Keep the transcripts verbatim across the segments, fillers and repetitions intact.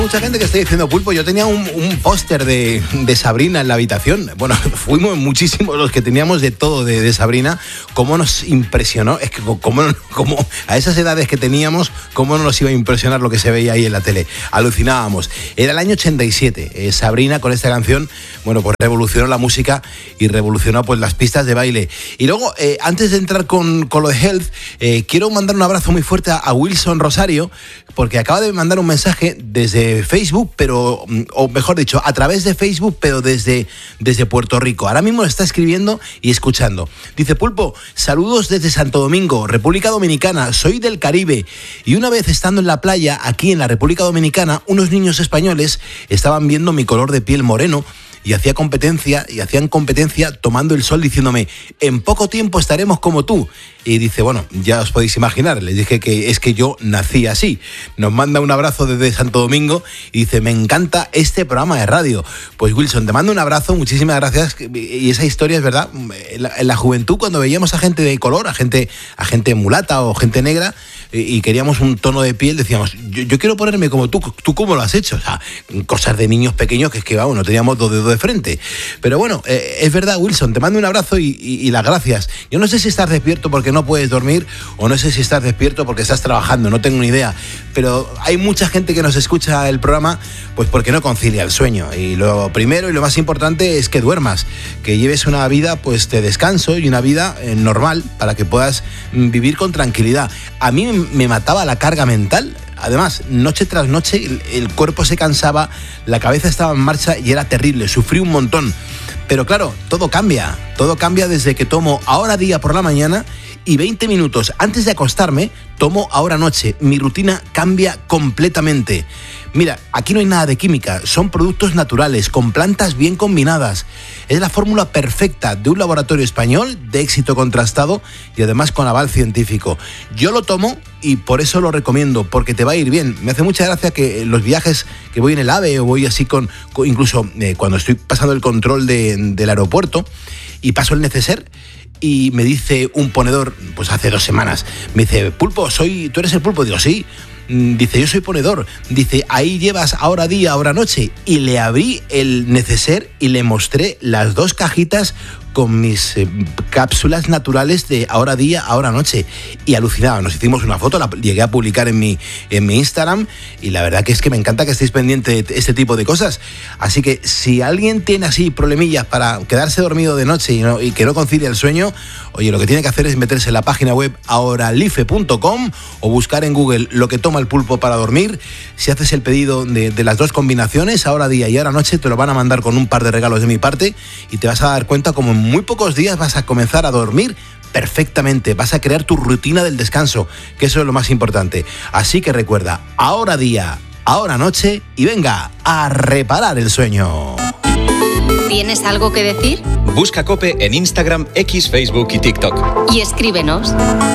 Mucha gente que está diciendo, Pulpo, yo tenía un, un póster de, de Sabrina en la habitación. Bueno, fuimos muchísimos los que teníamos de todo de, de Sabrina. Cómo nos impresionó, es que cómo, cómo a esas edades que teníamos, cómo no nos iba a impresionar lo que se veía ahí en la tele. Alucinábamos. Era el año ochenta y siete. Eh, Sabrina con esta canción, bueno, pues revolucionó la música y revolucionó pues las pistas de baile. Y luego, eh, antes de entrar con, con lo de Health, eh, quiero mandar un abrazo muy fuerte a, a Wilson Rosario, porque acaba de mandar un mensaje desde Facebook, pero, o mejor dicho, a través de Facebook, pero desde, desde Puerto Rico. Ahora mismo está escribiendo y escuchando. Dice, Pulpo, saludos desde Santo Domingo, República Dominicana, soy del Caribe. Y una vez estando en la playa, aquí en la República Dominicana, unos niños españoles estaban viendo mi color de piel moreno y hacía competencia, y hacían competencia tomando el sol diciéndome, en poco tiempo estaremos como tú. Y dice, bueno, ya os podéis imaginar, les dije que es que yo nací así. Nos manda un abrazo desde Santo Domingo y dice, me encanta este programa de radio. Pues Wilson, te mando un abrazo, muchísimas gracias. Y esa historia es verdad, en la, en la juventud cuando veíamos a gente de color, a gente, a gente mulata o gente negra, y queríamos un tono de piel, decíamos, yo, yo quiero ponerme como tú, ¿tú cómo lo has hecho? O sea, cosas de niños pequeños que es que, vamos, no teníamos dos dedos de frente. Pero bueno, eh, es verdad, Wilson, te mando un abrazo y, y, y las gracias. Yo no sé si estás despierto porque no puedes dormir, o no sé si estás despierto porque estás trabajando, no tengo ni idea, pero hay mucha gente que nos escucha el programa pues porque no concilia el sueño, y lo primero y lo más importante es que duermas, que lleves una vida pues de descanso y una vida eh, normal para que puedas vivir con tranquilidad. A mí me mataba la carga mental. Además, noche tras noche el, el cuerpo se cansaba, la cabeza estaba en marcha y era terrible, sufrí un montón. Pero claro, todo cambia, todo cambia desde que tomo Ahora Día por la mañana y veinte minutos antes de acostarme tomo Ahora Noche. Mi rutina cambia completamente. Mira, aquí no hay nada de química, son productos naturales, con plantas bien combinadas. Es la fórmula perfecta de un laboratorio español de éxito contrastado y además con aval científico. Yo lo tomo y por eso lo recomiendo, porque te va a ir bien. Me hace mucha gracia que los viajes que voy en el AVE o voy así con, con incluso eh, cuando estoy pasando el control de, del aeropuerto y paso el neceser, y me dice un ponedor, pues hace dos semanas, me dice, Pulpo, soy, ¿tú eres el Pulpo? Digo, sí. Dice, yo soy ponedor. Dice, ahí llevas Ahora Día, Ahora Noche. Y le abrí el neceser y le mostré las dos cajitas con mis eh, cápsulas naturales de Ahora Día, Ahora Noche. Y alucinaba, nos hicimos una foto, la llegué a publicar en mi, en mi Instagram, y la verdad que es que me encanta que estéis pendientes de este tipo de cosas. Así que si alguien tiene así problemillas para quedarse dormido de noche y, no, y que no concilia el sueño, oye, lo que tiene que hacer es meterse en la página web ahoralife punto com o buscar en Google lo que toma el Pulpo para dormir. Si haces el pedido de, de las dos combinaciones, Ahora Día y Ahora Noche, te lo van a mandar con un par de regalos de mi parte, y te vas a dar cuenta como en muy pocos días vas a comenzar a dormir perfectamente, vas a crear tu rutina del descanso, que eso es lo más importante. Así que recuerda, Ahora Día, Ahora Noche, y venga a reparar el sueño. ¿Tienes algo que decir? Busca COPE en Instagram, X, Facebook y TikTok. Y escríbenos.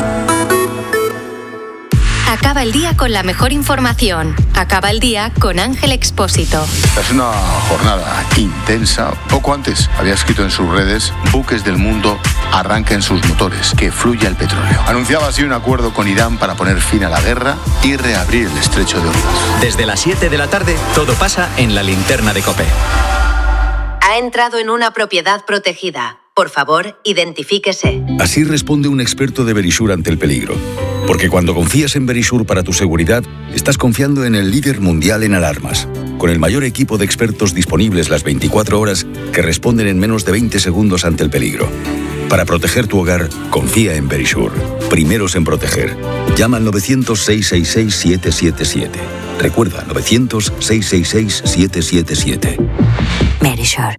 Acaba el día con la mejor información. Acaba el día con Ángel Expósito. Es una jornada intensa. Poco antes había escrito en sus redes: buques del mundo arranquen sus motores, que fluya el petróleo. Anunciaba así un acuerdo con Irán para poner fin a la guerra y reabrir el estrecho de Hormuz. Desde las siete de la tarde, todo pasa en la linterna de COPE. Ha entrado en una propiedad protegida. Por favor, identifíquese. Así responde un experto de Verisure ante el peligro. Porque cuando confías en Verisure para tu seguridad, estás confiando en el líder mundial en alarmas, con el mayor equipo de expertos disponibles las veinticuatro horas que responden en menos de veinte segundos ante el peligro. Para proteger tu hogar, confía en Verisure. Primeros en proteger. Llama al novecientos, seiscientos sesenta y seis, siete siete siete. Recuerda, novecientos, seiscientos sesenta y seis, siete siete siete. Verisure.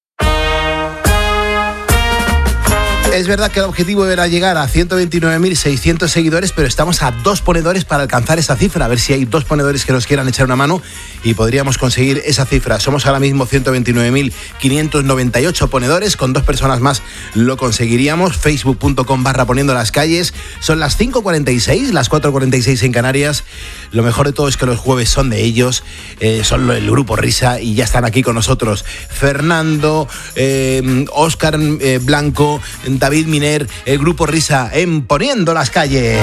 Es verdad que el objetivo era llegar a ciento veintinueve mil seiscientos seguidores, pero estamos a dos ponedores para alcanzar esa cifra. A ver si hay dos ponedores que nos quieran echar una mano y podríamos conseguir esa cifra. Somos ahora mismo ciento veintinueve mil quinientos noventa y ocho ponedores. Con dos personas más lo conseguiríamos. Facebook punto com barra poniendo las calles. Son las cinco cuarenta y seis, las cuatro cuarenta y seis en Canarias. Lo mejor de todo es que los jueves son de ellos. Eh, son el Grupo Risa y ya están aquí con nosotros Fernando, eh, Óscar eh, Blanco, David Miner, el Grupo Risa en Poniendo las Calles.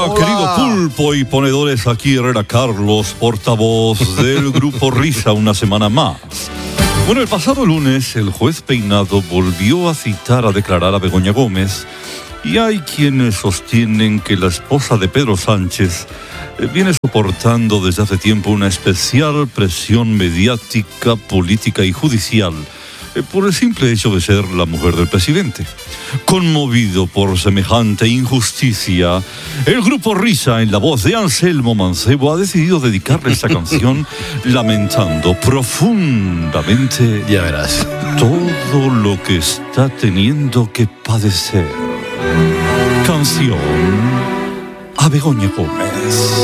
Hola, Hola. querido pulpo y ponedores, aquí Herrera Carlos, portavoz del Grupo Risa, una semana más. Bueno, el pasado lunes el juez Peinado volvió a citar a declarar a Begoña Gómez y hay quienes sostienen que la esposa de Pedro Sánchez eh, viene soportando desde hace tiempo una especial presión mediática, política y judicial eh, por el simple hecho de ser la mujer del presidente. Conmovido por semejante injusticia, el Grupo Risa, en la voz de Anselmo Mancebo, ha decidido dedicarle esta canción lamentando profundamente Ya verás. todo lo que está teniendo que padecer. Canción a Begoña Gómez.